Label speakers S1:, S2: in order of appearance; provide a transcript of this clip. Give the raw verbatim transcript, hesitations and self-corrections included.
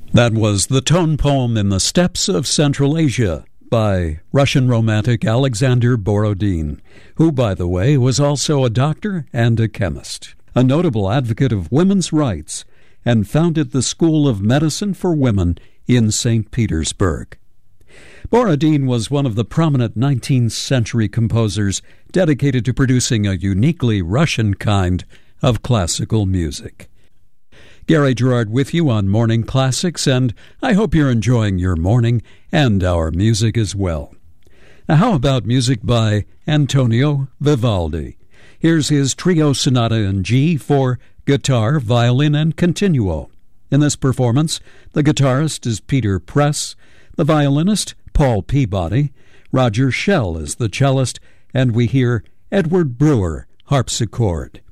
S1: That was the tone poem In the Steppes of Central Asia by Russian romantic Alexander Borodin, who, by the way, was also a doctor and a chemist, a notable advocate of women's rights, and founded the School of Medicine for Women in Saint Petersburg. Borodin was one of the prominent nineteenth century composers dedicated to producing a uniquely Russian kind of classical music. Gary Gerard with you on Morning Classics, and I hope you're enjoying your morning and our music as well. Now, how about music by Antonio Vivaldi? Here's his Trio Sonata in G for guitar, violin, and continuo. In this performance, the guitarist is Peter Press, the violinist Paul Peabody, Roger Schell is the cellist, and we hear Edward Brewer harpsichord.